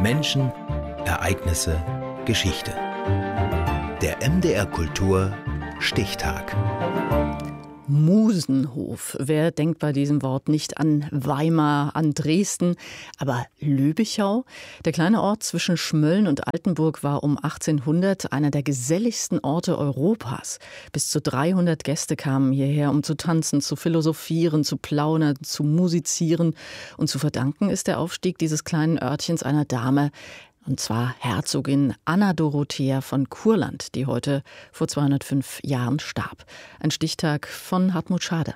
Menschen, Ereignisse, Geschichte. Der MDR Kultur Stichtag. Musenhof. Wer denkt bei diesem Wort nicht an Weimar, an Dresden? Aber Lübechau? Der kleine Ort zwischen Schmölln und Altenburg war um 1800 einer der geselligsten Orte Europas. Bis zu 300 Gäste kamen hierher, um zu tanzen, zu philosophieren, zu plaudern, zu musizieren. Und zu verdanken ist der Aufstieg dieses kleinen Örtchens einer Dame, und zwar Herzogin Anna Dorothea von Kurland, die heute vor 205 Jahren starb. Ein Stichtag von Hartmut Schade.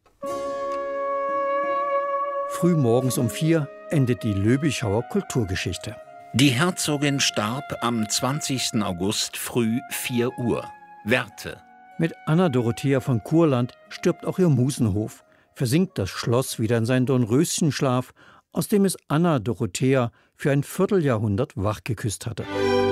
Frühmorgens um 4 endet die Lübechauer Kulturgeschichte. Die Herzogin starb am 20. August früh 4 Uhr. Werte. Mit Anna Dorothea von Kurland stirbt auch ihr Musenhof, versinkt das Schloss wieder in seinen Dornröschenschlaf, aus dem es Anna Dorothea für ein Vierteljahrhundert wachgeküsst hatte.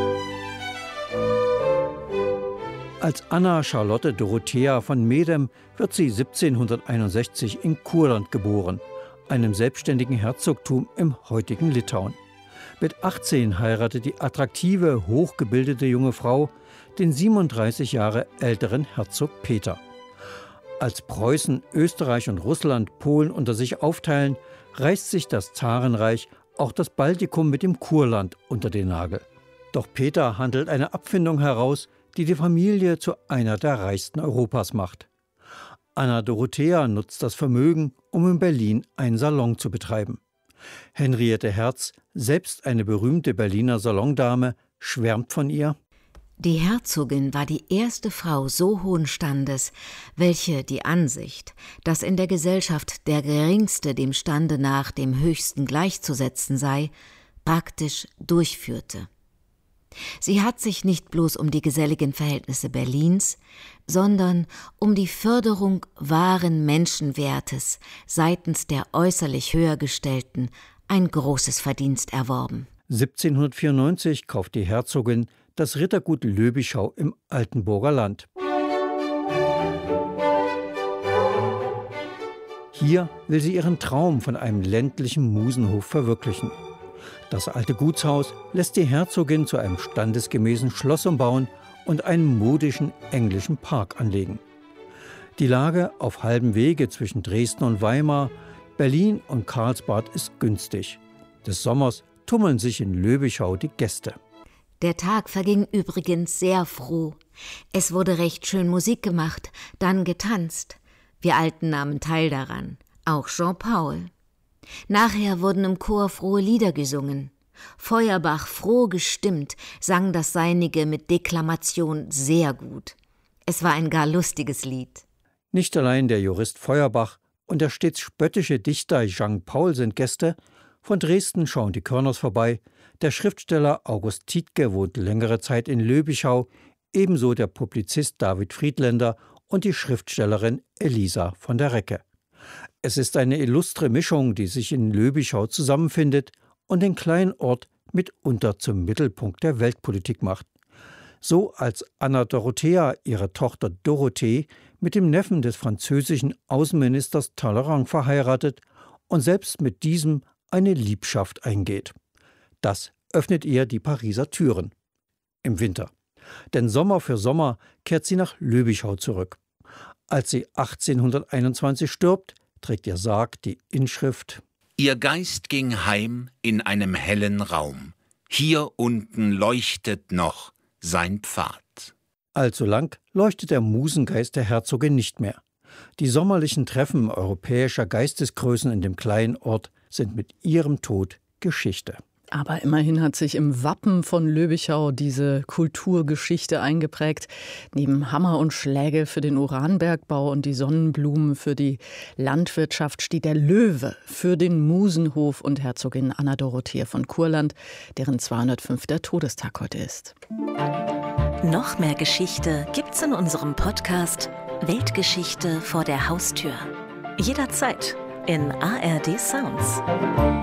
Als Anna Charlotte Dorothea von Medem wird sie 1761 in Kurland geboren, einem selbstständigen Herzogtum im heutigen Litauen. Mit 18 heiratet die attraktive, hochgebildete junge Frau den 37 Jahre älteren Herzog Peter. Als Preußen, Österreich und Russland Polen unter sich aufteilen, reißt sich das Zarenreich auch das Baltikum mit dem Kurland unter den Nagel. Doch Peter handelt eine Abfindung heraus, die die Familie zu einer der reichsten Europas macht. Anna Dorothea nutzt das Vermögen, um in Berlin einen Salon zu betreiben. Henriette Herz, selbst eine berühmte Berliner Salondame, schwärmt von ihr. Die Herzogin war die erste Frau so hohen Standes, welche die Ansicht, dass in der Gesellschaft der Geringste dem Stande nach dem Höchsten gleichzusetzen sei, praktisch durchführte. Sie hat sich nicht bloß um die geselligen Verhältnisse Berlins, sondern um die Förderung wahren Menschenwertes seitens der äußerlich Höhergestellten ein großes Verdienst erworben. 1794 kauft die Herzogin das Rittergut Lübechau im Altenburger Land. Hier will sie ihren Traum von einem ländlichen Musenhof verwirklichen. Das alte Gutshaus lässt die Herzogin zu einem standesgemäßen Schloss umbauen und einen modischen englischen Park anlegen. Die Lage auf halbem Wege zwischen Dresden und Weimar, Berlin und Karlsbad ist günstig. Des Sommers tummeln sich in Lübechau die Gäste. Der Tag verging übrigens sehr froh. Es wurde recht schön Musik gemacht, dann getanzt. Wir Alten nahmen teil daran, auch Jean-Paul. Nachher wurden im Chor frohe Lieder gesungen. Feuerbach, froh gestimmt, sang das Seinige mit Deklamation sehr gut. Es war ein gar lustiges Lied. Nicht allein der Jurist Feuerbach und der stets spöttische Dichter Jean-Paul sind Gäste. Von Dresden schauen die Körners vorbei. Der Schriftsteller August Tiedtke wohnt längere Zeit in Lübechau, ebenso der Publizist David Friedländer und die Schriftstellerin Elisa von der Recke. Es ist eine illustre Mischung, die sich in Lübechau zusammenfindet und den kleinen Ort mitunter zum Mittelpunkt der Weltpolitik macht. So als Anna Dorothea ihre Tochter Dorothee mit dem Neffen des französischen Außenministers Talleyrand verheiratet und selbst mit diesem eine Liebschaft eingeht. Das öffnet ihr die Pariser Türen. Im Winter. Denn Sommer für Sommer kehrt sie nach Lübechau zurück. Als sie 1821 stirbt, trägt ihr Sarg die Inschrift: Ihr Geist ging heim in einem hellen Raum. Hier unten leuchtet noch sein Pfad. Allzu lang leuchtet der Musengeist der Herzogin nicht mehr. Die sommerlichen Treffen europäischer Geistesgrößen in dem kleinen Ort sind mit ihrem Tod Geschichte. Aber immerhin hat sich im Wappen von Lübechau diese Kulturgeschichte eingeprägt. Neben Hammer und Schläge für den Uranbergbau und die Sonnenblumen für die Landwirtschaft steht der Löwe für den Musenhof und Herzogin Anna Dorothea von Kurland, deren 205. Todestag heute ist. Noch mehr Geschichte gibt's in unserem Podcast Weltgeschichte vor der Haustür. Jederzeit in ARD Sounds.